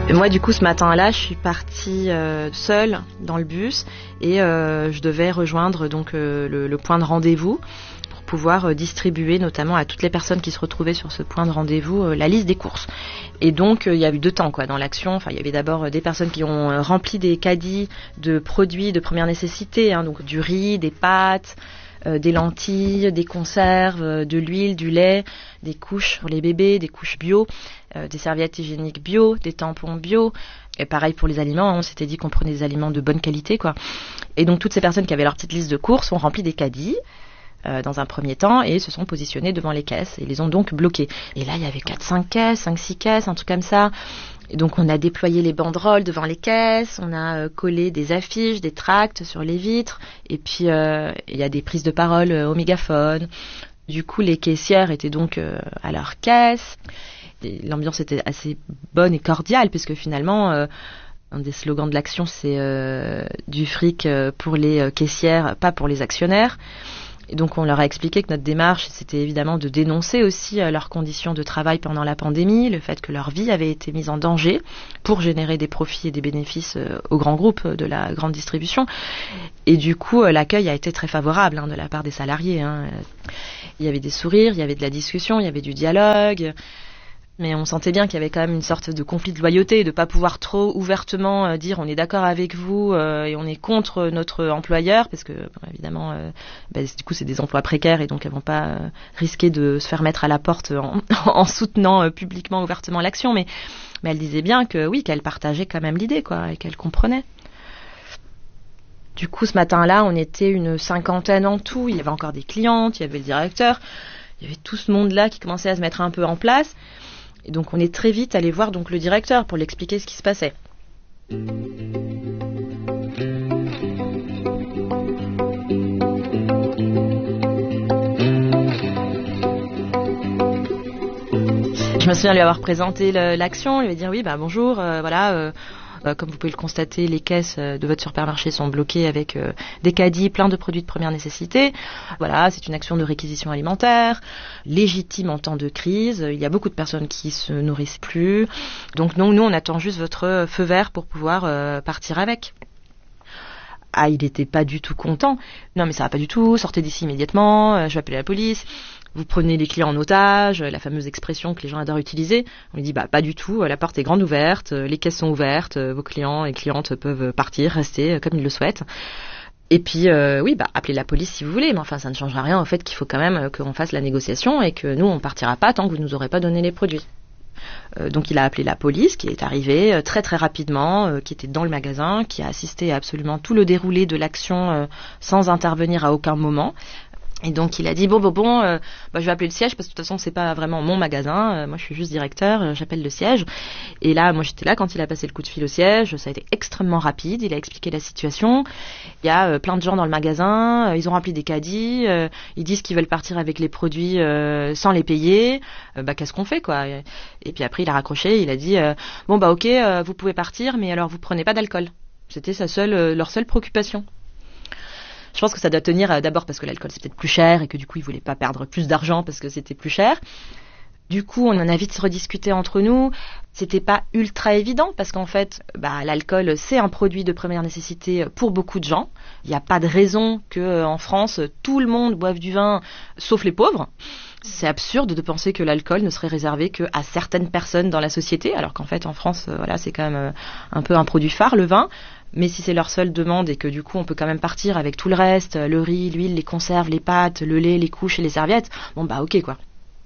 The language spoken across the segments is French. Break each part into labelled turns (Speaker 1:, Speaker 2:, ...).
Speaker 1: Moi, du coup, ce matin-là, je suis partie seule dans le bus et je devais rejoindre donc le point de rendez-vous pour pouvoir distribuer notamment à toutes les personnes qui se retrouvaient sur ce point de rendez-vous la liste des courses. Et donc, il y a eu 2 temps dans l'action. Enfin, il y avait d'abord des personnes qui ont rempli des caddies de produits de première nécessité, donc du riz, des pâtes, des lentilles, des conserves, de l'huile, du lait, des couches pour les bébés, des couches bio, des serviettes hygiéniques bio, des tampons bio. Et pareil pour les aliments, on s'était dit qu'on prenait des aliments de bonne qualité, quoi. Et donc toutes ces personnes qui avaient leur petite liste de courses ont rempli des caddies dans un premier temps et se sont positionnées devant les caisses et les ont donc bloquées. Et là, il y avait 4-5 caisses, 5-6 caisses, un truc comme ça. Et donc on a déployé les banderoles devant les caisses, on a collé des affiches, des tracts sur les vitres, et puis il y a des prises de parole au mégaphone. Du coup, les caissières étaient donc à leur caisse. Et l'ambiance était assez bonne et cordiale, puisque finalement, un des slogans de l'action, c'est du fric pour les caissières, pas pour les actionnaires. Et donc on leur a expliqué que notre démarche, c'était évidemment de dénoncer aussi leurs conditions de travail pendant la pandémie, le fait que leur vie avait été mise en danger pour générer des profits et des bénéfices aux grands groupes de la grande distribution. Et du coup, l'accueil a été très favorable de la part des salariés. Il y avait des sourires, il y avait de la discussion, il y avait du dialogue. Mais on sentait bien qu'il y avait quand même une sorte de conflit de loyauté, de pas pouvoir trop ouvertement dire on est d'accord avec vous et on est contre notre employeur, parce que évidemment, du coup c'est des emplois précaires et donc elles vont pas risquer de se faire mettre à la porte en soutenant publiquement, ouvertement l'action. Mais elle disait bien que oui, qu'elle partageait quand même l'idée, quoi, et qu'elle comprenait. Du coup, ce matin-là, on était une 50aine en tout. Il y avait encore des clientes, il y avait le directeur, il y avait tout ce monde-là qui commençait à se mettre un peu en place. Et donc on est très vite allé voir donc le directeur pour lui expliquer ce qui se passait. Je me souviens lui avoir présenté l'action, lui dire oui, bonjour, comme vous pouvez le constater, les caisses de votre supermarché sont bloquées avec des caddies pleins de produits de première nécessité. Voilà, c'est une action de réquisition alimentaire, légitime en temps de crise. Il y a beaucoup de personnes qui se nourrissent plus. Donc nous, on attend juste votre feu vert pour pouvoir partir avec. Ah, il n'était pas du tout content. Non, mais ça va pas du tout, sortez d'ici immédiatement, je vais appeler la police. Vous prenez les clients en otage, la fameuse expression que les gens adorent utiliser. On lui dit pas du tout, la porte est grande ouverte, les caisses sont ouvertes, vos clients et clientes peuvent partir, rester comme ils le souhaitent. Et puis appelez la police si vous voulez, mais enfin ça ne changera rien au fait qu'il faut quand même qu'on fasse la négociation et que nous on partira pas tant que vous nous aurez pas donné les produits. Donc il a appelé la police qui est arrivée très très rapidement, qui était dans le magasin, qui a assisté à absolument tout le déroulé de l'action sans intervenir à aucun moment. Et donc il a dit je vais appeler le siège parce que de toute façon c'est pas vraiment mon magasin, moi je suis juste directeur, j'appelle le siège. Et là moi j'étais là quand il a passé le coup de fil au siège, ça a été extrêmement rapide, il a expliqué la situation. Il y a plein de gens dans le magasin, ils ont rempli des caddies, ils disent qu'ils veulent partir avec les produits sans les payer, qu'est-ce qu'on fait quoi? Et puis après il a raccroché, il a dit ok, vous pouvez partir mais alors vous prenez pas d'alcool. C'était leur seule préoccupation. Je pense que ça doit tenir d'abord parce que l'alcool c'est peut-être plus cher et que du coup ils voulaient pas perdre plus d'argent parce que c'était plus cher. Du coup on en a vite rediscuté entre nous. C'était pas ultra évident parce qu'en fait l'alcool c'est un produit de première nécessité pour beaucoup de gens. Il n'y a pas de raison que en France tout le monde boive du vin sauf les pauvres. C'est absurde de penser que l'alcool ne serait réservé qu'à certaines personnes dans la société alors qu'en fait en France c'est quand même un peu un produit phare le vin. Mais si c'est leur seule demande et que du coup on peut quand même partir avec tout le reste, le riz, l'huile, les conserves, les pâtes, le lait, les couches et les serviettes, ok quoi.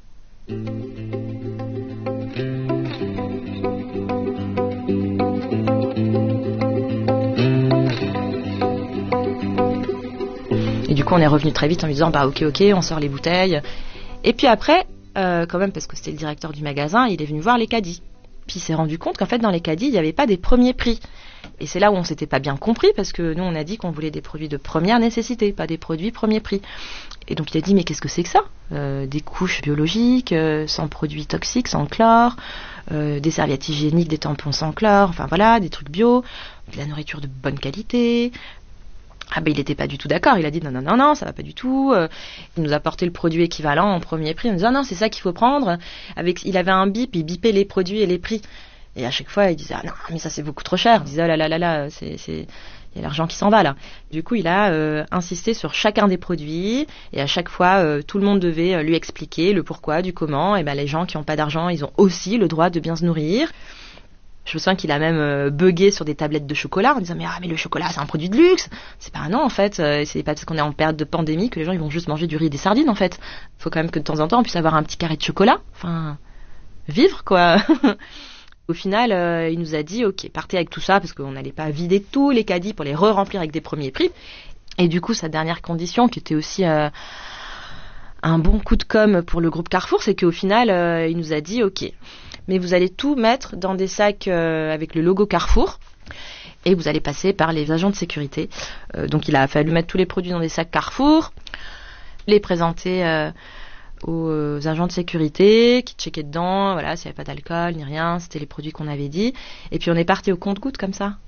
Speaker 1: Et du coup on est revenu très vite en lui disant ok, on sort les bouteilles. Et puis après, quand même parce que c'était le directeur du magasin, il est venu voir les caddies. Puis il s'est rendu compte qu'en fait dans les caddies il n'y avait pas des premiers prix. Et c'est là où on s'était pas bien compris parce que nous on a dit qu'on voulait des produits de première nécessité, pas des produits premier prix. Et donc il a dit mais qu'est-ce que c'est que ça ? Des couches biologiques, sans produits toxiques, sans chlore, des serviettes hygiéniques, des tampons sans chlore, enfin voilà, des trucs bio, de la nourriture de bonne qualité. Il n'était pas du tout d'accord, il a dit non, ça va pas du tout. Il nous a porté le produit équivalent en premier prix, en disant non, c'est ça qu'il faut prendre. Il avait un bip, il bipait les produits et les prix. Et à chaque fois, il disait, ah non, mais ça c'est beaucoup trop cher. Il disait, oh là là là là, il y a l'argent qui s'en va là. Du coup, il a insisté sur chacun des produits et à chaque fois, tout le monde devait lui expliquer le pourquoi, du comment. Et ben, les gens qui n'ont pas d'argent, ils ont aussi le droit de bien se nourrir. Je me souviens qu'il a même bugué sur des tablettes de chocolat en disant mais le chocolat c'est un produit de luxe. C'est pas non en fait, c'est pas parce qu'on est en période de pandémie que les gens ils vont juste manger du riz et des sardines en fait. Faut quand même que de temps en temps on puisse avoir un petit carré de chocolat. Enfin, vivre quoi. Au final, il nous a dit ok, partez avec tout ça parce qu'on n'allait pas vider tous les caddies pour les re-remplir avec des premiers prix. Et du coup, sa dernière condition qui était aussi un bon coup de com' pour le groupe Carrefour, c'est qu'au final, il nous a dit ok, mais vous allez tout mettre dans des sacs avec le logo Carrefour et vous allez passer par les agents de sécurité. Donc il a fallu mettre tous les produits dans des sacs Carrefour, les présenter aux agents de sécurité qui checkaient dedans, voilà, s'il n'y avait pas d'alcool ni rien, c'était les produits qu'on avait dit. Et puis on est parti au compte-gouttes comme ça.